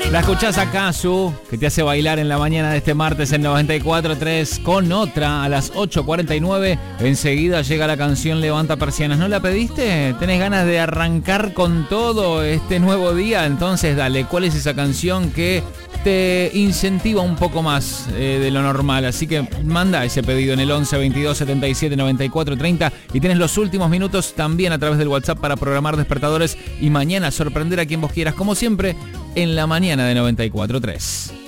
La escuchás acá, Su, que te hace bailar en la mañana de este martes en 94.3 con otra a las 8.49. Enseguida llega la canción Levanta Persianas. ¿No la pediste? ¿Tenés ganas de arrancar con todo este nuevo día? Entonces dale, ¿cuál es esa canción que te incentiva un poco más de lo normal? Así que manda ese pedido en el 11 22 77 94 30 y tienes los últimos minutos también a través del WhatsApp para programar despertadores y mañana sorprender a quien vos quieras, como siempre, en la mañana de 94.3.